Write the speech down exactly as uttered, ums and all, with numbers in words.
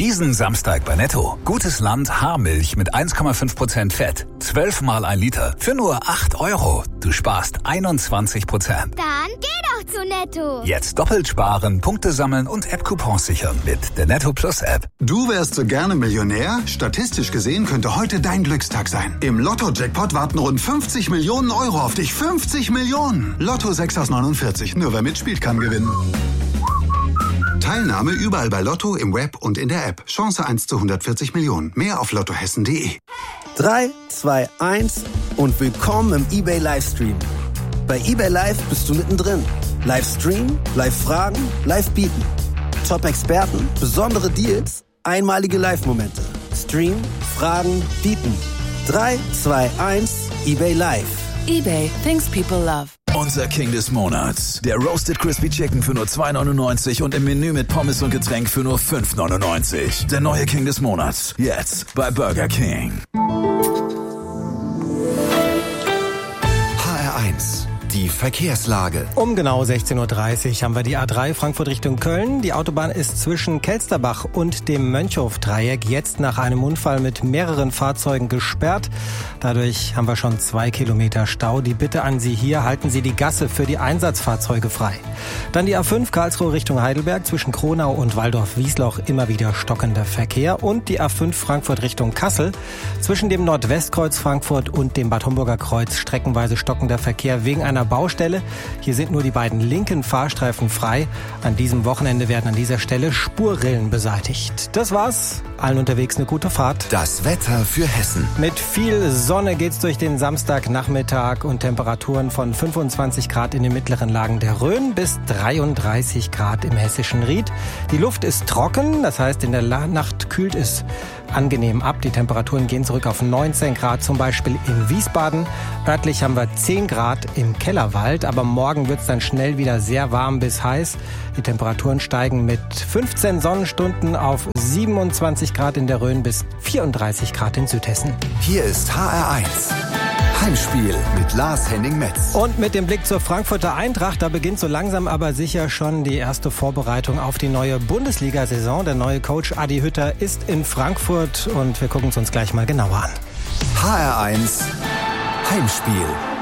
Diesen Samstag bei Netto. Gutes Land Haarmilch mit eins Komma fünf Prozent Fett. zwölf mal ein Liter. Für nur acht Euro. Du sparst einundzwanzig Prozent. Dann geh doch zu Netto. Jetzt doppelt sparen, Punkte sammeln und App-Coupons sichern mit der Netto Plus App. Du wärst so gerne Millionär? Statistisch gesehen könnte heute dein Glückstag sein. Im Lotto-Jackpot warten rund fünfzig Millionen Euro auf dich. fünfzig Millionen! Lotto sechs aus neunundvierzig. Nur wer mitspielt, kann gewinnen. Teilnahme überall bei Lotto, im Web und in der App. Chance eins zu hundertvierzig Millionen. Mehr auf lottohessen punkt de. drei, zwei, eins und willkommen im eBay Livestream. Bei eBay Live bist du mittendrin. Livestream, Live-Fragen, Live-Bieten. Top-Experten, besondere Deals, einmalige Live-Momente. Stream, Fragen, Bieten. drei, zwei, eins, eBay Live. eBay, things people love. Unser King des Monats. Der Roasted Crispy Chicken für nur zwei neunundneunzig und im Menü mit Pommes und Getränk für nur fünf neunundneunzig. Der neue King des Monats. Jetzt bei Burger King. H R eins. Die Verkehrslage. Um genau sechzehn Uhr dreißig haben wir die A drei Frankfurt Richtung Köln. Die Autobahn ist zwischen Kelsterbach und dem Mönchhof-Dreieck jetzt nach einem Unfall mit mehreren Fahrzeugen gesperrt. Dadurch haben wir schon zwei Kilometer Stau. Die Bitte an Sie hier, halten Sie die Gasse für die Einsatzfahrzeuge frei. Dann die A fünf Karlsruhe Richtung Heidelberg zwischen Kronau und Waldorf-Wiesloch immer wieder stockender Verkehr. Und die A fünf Frankfurt Richtung Kassel zwischen dem Nordwestkreuz Frankfurt und dem Bad Homburger Kreuz streckenweise stockender Verkehr wegen einer Baustelle. Hier sind nur die beiden linken Fahrstreifen frei. An diesem Wochenende werden an dieser Stelle Spurrillen beseitigt. Das war's. Allen unterwegs eine gute Fahrt. Das Wetter für Hessen. Mit viel Sonne geht's durch den Samstagnachmittag und Temperaturen von fünfundzwanzig Grad in den mittleren Lagen der Rhön bis dreiunddreißig Grad im hessischen Ried. Die Luft ist trocken, das heißt in der Nacht kühlt es angenehm ab. Die Temperaturen gehen zurück auf neunzehn Grad, zum Beispiel in Wiesbaden. Örtlich haben wir zehn Grad im Kellerwald, aber morgen wird es dann schnell wieder sehr warm bis heiß. Die Temperaturen steigen mit fünfzehn Sonnenstunden auf siebenundzwanzig Grad in der Rhön bis vierunddreißig Grad in Südhessen. Hier ist H R eins. Heimspiel mit Lars Henning-Metz. Und mit dem Blick zur Frankfurter Eintracht, da beginnt so langsam aber sicher schon die erste Vorbereitung auf die neue Bundesliga-Saison. Der neue Coach Adi Hütter ist in Frankfurt und wir gucken es uns gleich mal genauer an. H R eins Heimspiel.